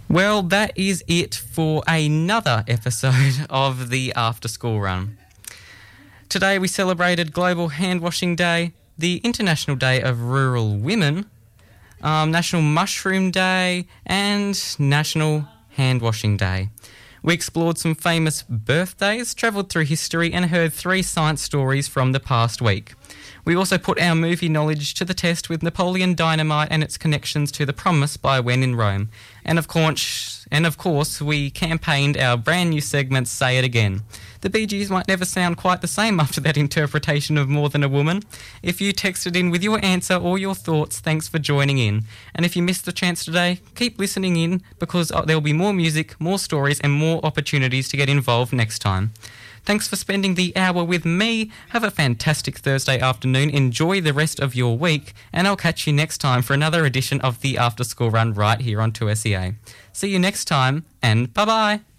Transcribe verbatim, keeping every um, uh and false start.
Well, that is it for another episode of the After School Run. Today we celebrated Global Hand Washing Day, the International Day of Rural Women, um, National Mushroom Day, and National Hand Washing Day. We explored some famous birthdays, travelled through history, and heard three science stories from the past week. We also put our movie knowledge to the test with Napoleon Dynamite and its connections to The Promise by When in Rome. And of course, and of course, we campaigned our brand new segment, Say It Again. The Bee Gees might never sound quite the same after that interpretation of More Than a Woman. If you texted in with your answer or your thoughts, thanks for joining in. And if you missed the chance today, keep listening in because there'll be more music, more stories and more opportunities to get involved next time. Thanks for spending the hour with me. Have a fantastic Thursday afternoon. Enjoy the rest of your week. And I'll catch you next time for another edition of the After School Run right here on two S E A. See you next time and bye-bye.